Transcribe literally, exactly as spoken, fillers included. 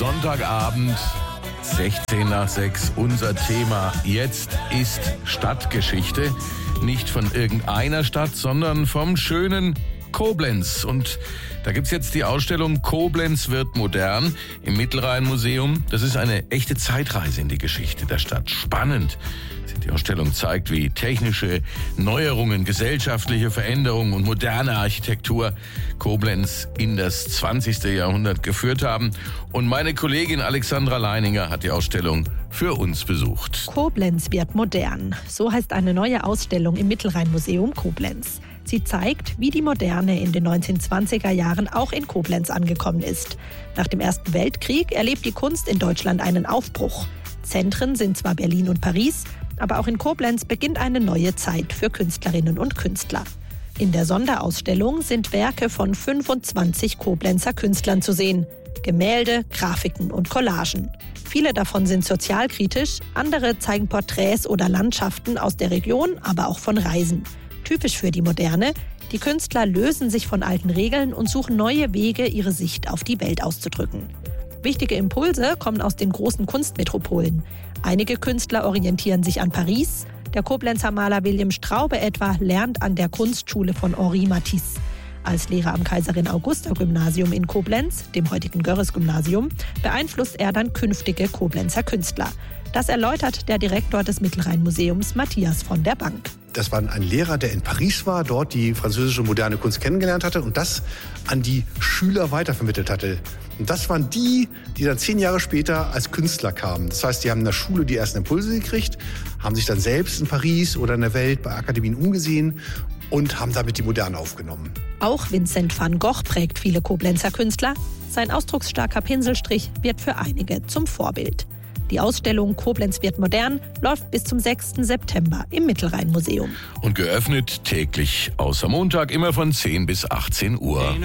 Sonntagabend, sechzehn nach sechs, unser Thema jetzt ist Stadtgeschichte. Nicht von irgendeiner Stadt, sondern vom schönen Koblenz. Und da gibt's jetzt die Ausstellung Koblenz wird modern im Mittelrhein-Museum. Das ist eine echte Zeitreise in die Geschichte der Stadt. Spannend. Die Ausstellung zeigt, wie technische Neuerungen, gesellschaftliche Veränderungen und moderne Architektur Koblenz in das zwanzigste Jahrhundert geführt haben. Und meine Kollegin Alexandra Leininger hat die Ausstellung für uns besucht. Koblenz wird modern. So heißt eine neue Ausstellung im Mittelrhein-Museum Koblenz. Sie zeigt, wie die Moderne in den neunzehnhundertzwanziger Jahren auch in Koblenz angekommen ist. Nach dem Ersten Weltkrieg erlebt die Kunst in Deutschland einen Aufbruch. Zentren sind zwar Berlin und Paris, aber auch in Koblenz beginnt eine neue Zeit für Künstlerinnen und Künstler. In der Sonderausstellung sind Werke von fünfundzwanzig Koblenzer Künstlern zu sehen. Gemälde, Grafiken und Collagen. Viele davon sind sozialkritisch, andere zeigen Porträts oder Landschaften aus der Region, aber auch von Reisen. Typisch für die Moderne: die Künstler lösen sich von alten Regeln und suchen neue Wege, ihre Sicht auf die Welt auszudrücken. Wichtige Impulse kommen aus den großen Kunstmetropolen. Einige Künstler orientieren sich an Paris. Der Koblenzer Maler William Straube etwa lernt an der Kunstschule von Henri Matisse. Als Lehrer am Kaiserin-Augusta-Gymnasium in Koblenz, dem heutigen Görres-Gymnasium, beeinflusst er dann künftige Koblenzer Künstler. Das erläutert der Direktor des Mittelrhein-Museums, Matthias von der Bank. Das war ein Lehrer, der in Paris war, dort die französische moderne Kunst kennengelernt hatte und das an die Schüler weitervermittelt hatte. Und das waren die, die dann zehn Jahre später als Künstler kamen. Das heißt, die haben in der Schule die ersten Impulse gekriegt, haben sich dann selbst in Paris oder in der Welt bei Akademien umgesehen und haben damit die Moderne aufgenommen. Auch Vincent van Gogh prägt viele Koblenzer Künstler. Sein ausdrucksstarker Pinselstrich wird für einige zum Vorbild. Die Ausstellung Koblenz wird modern läuft bis zum sechsten September im Mittelrhein-Museum. Und geöffnet täglich außer Montag immer von zehn bis achtzehn Uhr.